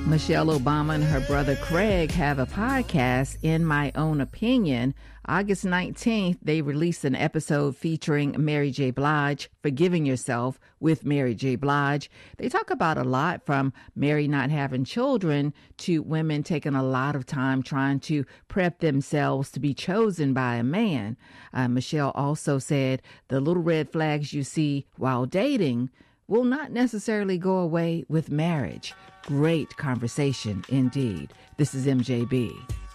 Michelle Obama and her brother Craig have a podcast, In My Own Opinion. August 19th, they released an episode featuring Mary J. Blige, Forgiving Yourself with Mary J. Blige. They talk about a lot, from Mary not having children to women taking a lot of time trying to prep themselves to be chosen by a man. Michelle also said the little red flags you see while dating will not necessarily go away with marriage. Great conversation indeed. This is MJB.